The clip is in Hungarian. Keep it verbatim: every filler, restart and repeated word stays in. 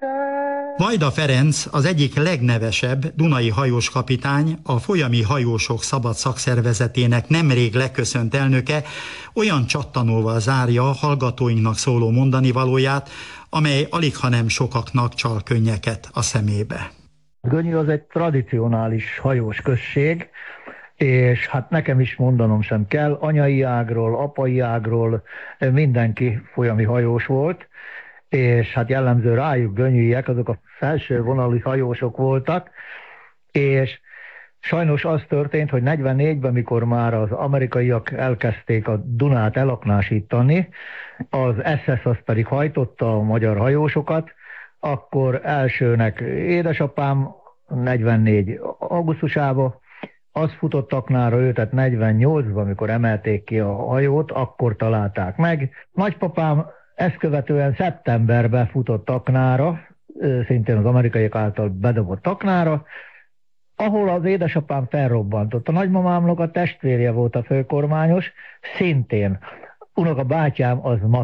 Vajda Ferenc az egyik legnevesebb dunai hajóskapitány, a Folyami Hajósok Szabad Szakszervezetének nemrég leköszönt elnöke olyan csattanóval zárja hallgatóinknak szóló mondanivalóját, amely alighanem sokaknak csal könnyeket a szemébe. Gönyű az egy tradicionális hajós község, és hát nekem is mondanom sem kell, anyai ágról, apai ágról mindenki folyami hajós volt, és hát jellemző rájuk gönyűiek, azok a felső vonalú hajósok voltak, és sajnos az történt, hogy negyvennégyben, mikor már az amerikaiak elkezdték a Dunát elaknásítani, az es es az pedig hajtotta a magyar hajósokat, akkor elsőnek édesapám negyvennégy augusztusában, az futott aknára ő, tehát negyvennyolcban, amikor emelték ki a hajót, akkor találták meg. Nagypapám ezt követően szeptemberben futott aknára, szintén az amerikaiak által bedobott aknára, ahol az édesapám felrobbantott. A nagymamámnak a testvérje volt a főkormányos, szintén. Unokabátyám az